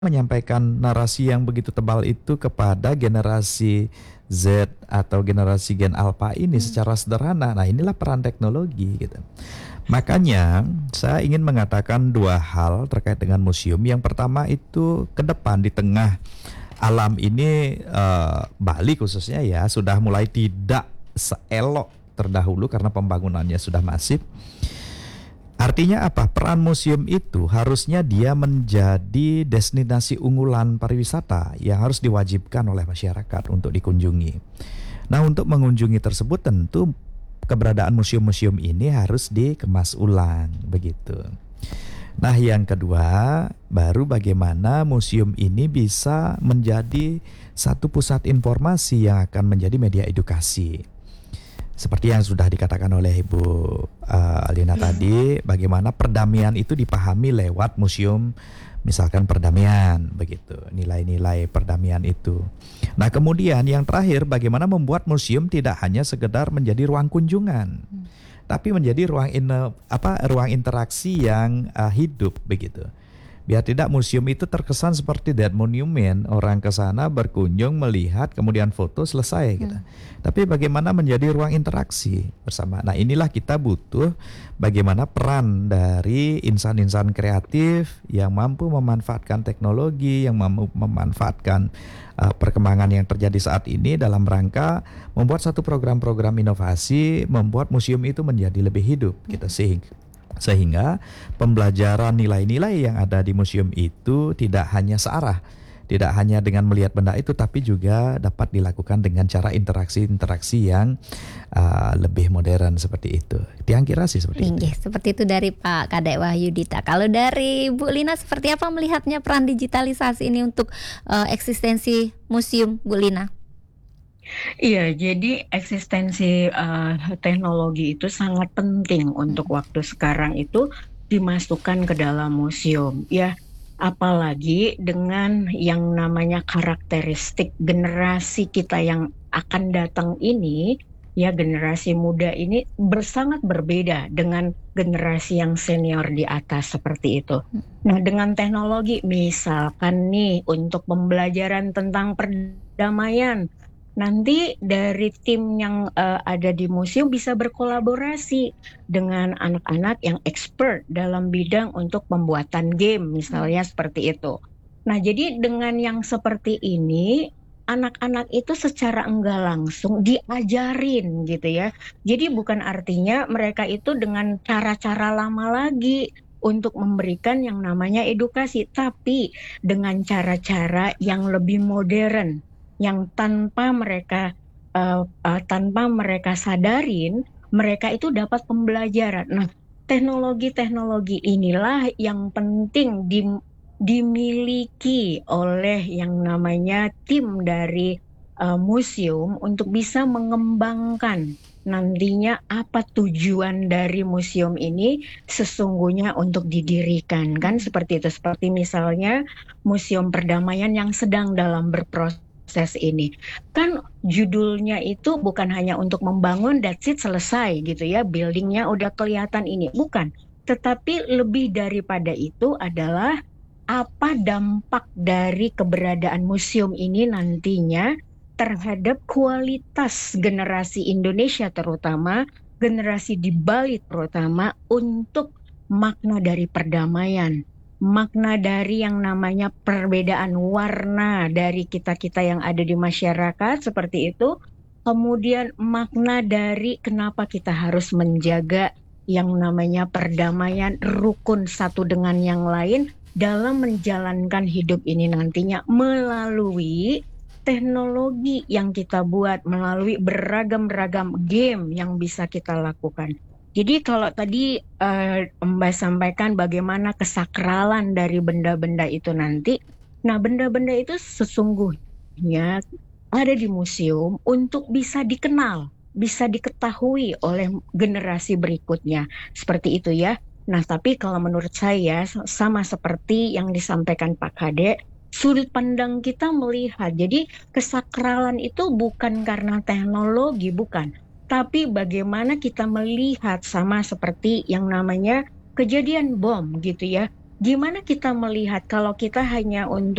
menyampaikan narasi yang begitu tebal itu kepada generasi Z atau generasi Gen Alpha ini Hmm. secara sederhana. Nah, inilah peran teknologi gitu. Makanya saya ingin mengatakan dua hal terkait dengan museum. Yang pertama itu ke depan di tengah alam ini, Bali khususnya ya sudah mulai tidak seelok terdahulu karena pembangunannya sudah masif. Artinya apa? Peran museum itu harusnya dia menjadi destinasi unggulan pariwisata yang harus diwajibkan oleh masyarakat untuk dikunjungi. Nah, untuk mengunjungi tersebut tentu keberadaan museum-museum ini harus dikemas ulang, begitu. Nah, yang kedua, baru bagaimana museum ini bisa menjadi satu pusat informasi yang akan menjadi media edukasi. Seperti yang sudah dikatakan oleh Ibu Alina tadi, bagaimana perdamaian itu dipahami lewat museum, misalkan perdamaian, begitu, nilai-nilai perdamaian itu. Nah, kemudian yang terakhir, bagaimana membuat museum tidak hanya sekedar menjadi ruang kunjungan, tapi menjadi ruang interaksi yang hidup, begitu. Biar tidak museum itu terkesan seperti dead monument, orang ke sana berkunjung, melihat, kemudian foto, selesai gitu. Tapi bagaimana menjadi ruang interaksi bersama. Nah, inilah kita butuh bagaimana peran dari insan-insan kreatif yang mampu memanfaatkan teknologi, yang mampu memanfaatkan perkembangan yang terjadi saat ini dalam rangka membuat satu program-program inovasi, membuat museum itu menjadi lebih hidup gitu, sehingga pembelajaran nilai-nilai yang ada di museum itu tidak hanya searah, tidak hanya dengan melihat benda itu, tapi juga dapat dilakukan dengan cara interaksi-interaksi yang lebih modern seperti itu. Tiang kira sih seperti itu. Seperti itu dari Pak Kadek Wahyudita. Kalau dari Bu Lina, seperti apa melihatnya peran digitalisasi ini untuk eksistensi museum, Bu Lina? Iya, jadi eksistensi teknologi itu sangat penting untuk waktu sekarang itu dimasukkan ke dalam museum. Ya, apalagi dengan yang namanya karakteristik generasi kita yang akan datang ini, ya generasi muda ini sangat berbeda dengan generasi yang senior di atas seperti itu. Nah, dengan teknologi misalkan nih untuk pembelajaran tentang perdamaian, nanti dari tim yang ada di museum bisa berkolaborasi dengan anak-anak yang expert dalam bidang untuk pembuatan game, misalnya seperti itu. Nah, jadi dengan yang seperti ini, anak-anak itu secara enggak langsung diajarin gitu ya. Jadi bukan artinya mereka itu dengan cara-cara lama lagi untuk memberikan yang namanya edukasi, tapi dengan cara-cara yang lebih modern, yang tanpa mereka sadarin, mereka itu dapat pembelajaran. Nah, teknologi-teknologi inilah yang penting dimiliki oleh yang namanya tim dari museum untuk bisa mengembangkan nantinya apa tujuan dari museum ini sesungguhnya untuk didirikan, kan seperti itu. Seperti misalnya Museum Perdamaian yang sedang dalam berproses ini, kan judulnya itu bukan hanya untuk membangun that's it selesai gitu ya, buildingnya udah kelihatan ini, bukan, tetapi lebih daripada itu adalah apa dampak dari keberadaan museum ini nantinya terhadap kualitas generasi Indonesia, terutama generasi di Bali terutama, untuk makna dari perdamaian, makna dari yang namanya perbedaan warna dari kita-kita yang ada di masyarakat seperti itu, kemudian makna dari kenapa kita harus menjaga yang namanya perdamaian, rukun satu dengan yang lain dalam menjalankan hidup ini nantinya melalui teknologi yang kita buat, melalui beragam-ragam game yang bisa kita lakukan. Jadi kalau tadi Mbak sampaikan bagaimana kesakralan dari benda-benda itu nanti, nah benda-benda itu sesungguhnya ada di museum untuk bisa dikenal, bisa diketahui oleh generasi berikutnya, seperti itu ya. Nah, tapi kalau menurut saya sama seperti yang disampaikan Pak Kadek, sudut pandang kita melihat. Jadi kesakralan itu bukan karena teknologi, bukan. Tapi bagaimana kita melihat, sama seperti yang namanya kejadian bom gitu ya. gimana kita melihat kalau kita hanya untuk